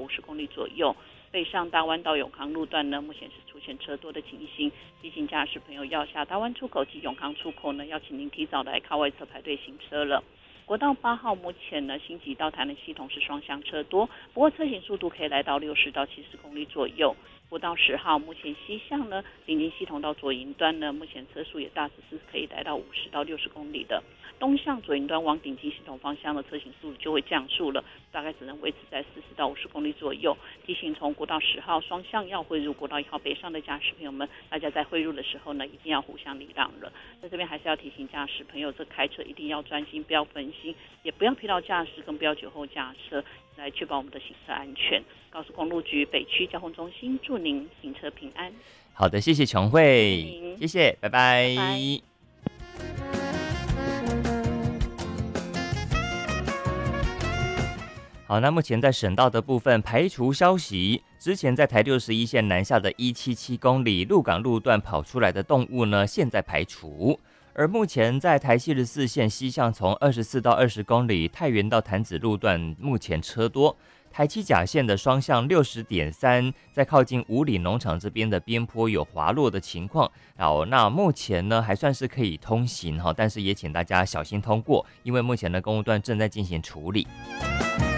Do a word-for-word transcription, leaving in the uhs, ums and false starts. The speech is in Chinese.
五十公里左右。北上大湾到永康路段呢，目前是出现车多的情形，提醒驾驶朋友要下大湾出口及永康出口呢，要请您提早来靠外侧排队行车了。国道八号目前呢，新吉到台南系统是双向车多，不过车行速度可以来到六十到七十公里左右。国道十号目前西向呢，临近系统到左营端呢，目前车速也大致是可以来到五十到六十公里的。东向左营端往顶级系统方向的车行速度就会降速了，大概只能维持在四十到五十公里左右。提醒从国道十号双向要汇入国道一号北上的驾驶朋友们，大家在汇入的时候呢，一定要互相礼让了。在这边还是要提醒驾驶朋友，这开车一定要专心，不要分心，也不要疲劳驾驶，更不要酒后驾车，来确保我们的行车安全。高速公路局北区交通中心祝您行车平安。 好的，谢谢琼慧，谢谢，拜拜。 拜拜。 好，那目前在省道的部分排除消息，之前在台六十一线南下的一百七十七公里鹿港路段跑出来的动物呢，现在排除。而目前在台七十四线西向从二十四到二十公里太原到潭子路段目前车多，台七甲线的双向 六十点三 在靠近五里农场这边的边坡有滑落的情况。好，那目前呢还算是可以通行，但是也请大家小心通过，因为目前的公路段正在进行处理。